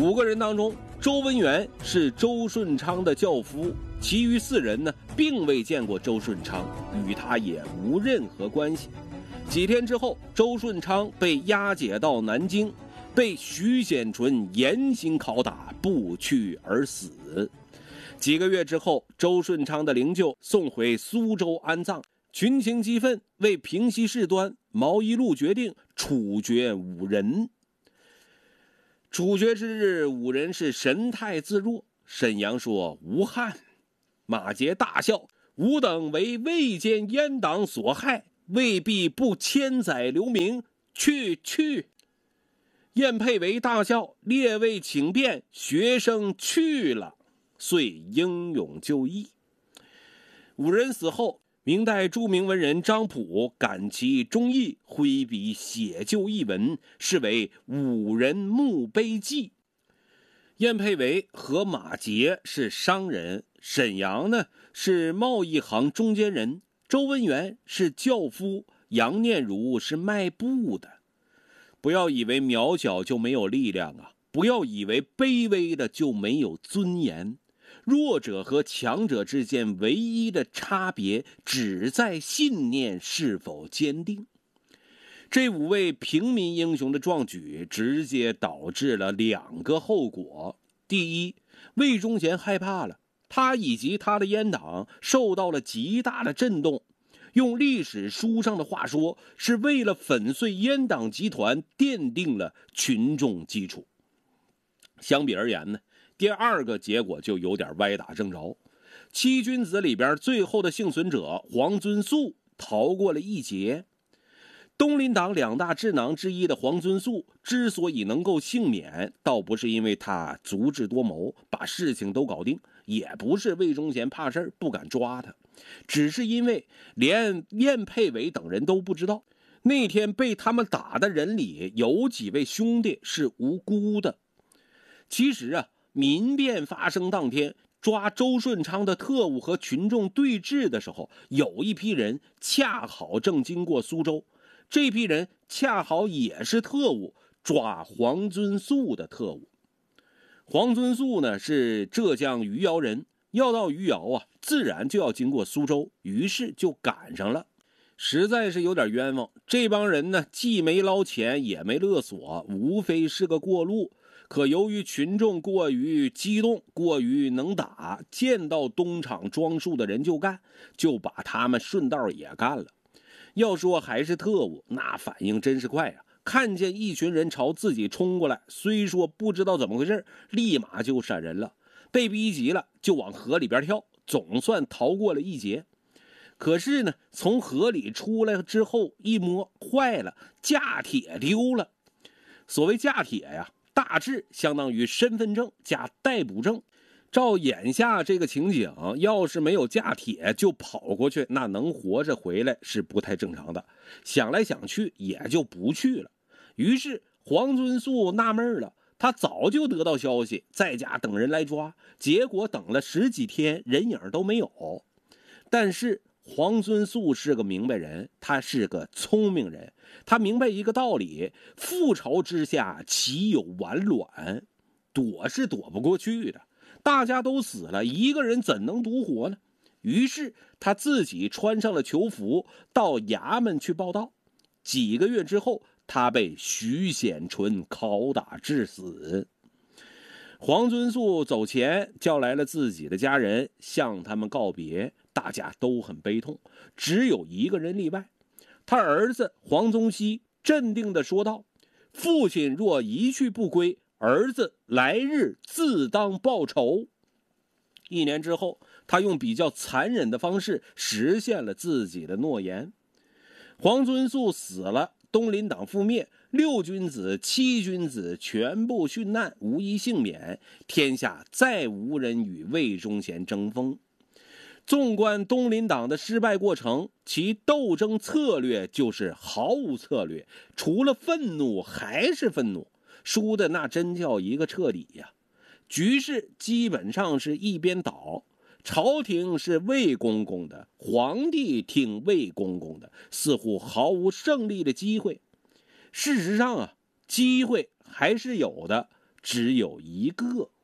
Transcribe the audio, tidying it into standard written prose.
5个人当中，周文元是周顺昌的轿夫，其余4人呢，并未见过周顺昌，与他也无任何关系。几天之后，周顺昌被押解到南京，被徐显纯严刑拷打，不去而死。几个月之后，周顺昌的灵柩送回苏州安葬。群情激愤，为平息事端，毛一路决定处决5人。处决之日，5人是神态自若。沈阳说无憾，马杰大笑：“吾等为未见阉党所害，未必不千载留名。去！”晏佩维大笑：“列位请便，学生去了。”遂英勇就义。5人死后，明代著名文人张溥感其忠义，挥笔写就一文，是为5人墓碑记。晏佩维和马杰是商人，沈阳呢是贸易行中间人，周文元是轿夫，杨念如是卖布的。不要以为渺小就没有力量啊！不要以为卑微的就没有尊严。弱者和强者之间唯一的差别，只在信念是否坚定。这5位平民英雄的壮举，直接导致了2个后果。第一，魏忠贤害怕了，他以及他的阉党受到了极大的震动。用历史书上的话说，是为了粉碎阉党集团奠定了群众基础。相比而言呢，第2个结果就有点歪打正着。7君子里边最后的幸存者黄遵素逃过了一劫。东林党2大智囊之一的黄遵素之所以能够幸免，倒不是因为他足智多谋，把事情都搞定，也不是魏忠贤怕事儿不敢抓他，只是因为连晏佩维等人都不知道，那天被他们打的人里有几位兄弟是无辜的。其实啊，民变发生当天，抓周顺昌的特务和群众对峙的时候，有一批人恰好正经过苏州，这批人恰好也是特务，抓黄遵素的特务。黄遵素呢是浙江余姚人，要到余姚啊，自然就要经过苏州，于是就赶上了。实在是有点冤枉，这帮人呢既没捞钱也没勒索，无非是个过路。可由于群众过于激动，过于能打，见到东厂装束的人就干，就把他们顺道也干了。要说还是特务，那反应真是快啊！看见一群人朝自己冲过来，虽说不知道怎么回事，立马就闪人了。被逼急了，就往河里边跳，总算逃过了一劫。可是呢，从河里出来之后一摸，坏了，驾帖丢了。所谓驾帖呀，大致相当于身份证加逮捕证。照眼下这个情景，要是没有驾帖就跑过去，那能活着回来是不太正常的。想来想去，也就不去了。于是黄遵素纳闷了，他早就得到消息，在家等人来抓，结果等了10几天，人影都没有。但是黄遵素是个明白人，他是个聪明人，他明白一个道理：覆巢之下岂有完卵？躲是躲不过去的，大家都死了，一个人怎能独活呢？于是他自己穿上了囚服，到衙门去报到。几个月之后，他被徐显纯拷打致死。黄遵素走前叫来了自己的家人，向他们告别，大家都很悲痛，只有一个人例外。他儿子黄宗羲镇定地说道：“父亲若一去不归，儿子来日自当报仇。”1年之后，他用比较残忍的方式实现了自己的诺言。黄遵素死了，东林党覆灭，6君子、7君子全部殉难，无一幸免，天下再无人与魏忠贤争锋。纵观东林党的失败过程，其斗争策略就是毫无策略，除了愤怒还是愤怒，输的那真叫一个彻底呀。局势基本上是一边倒，朝廷是魏公公的，皇帝听魏公公的，似乎毫无胜利的机会。事实上啊，机会还是有的， 只有一个。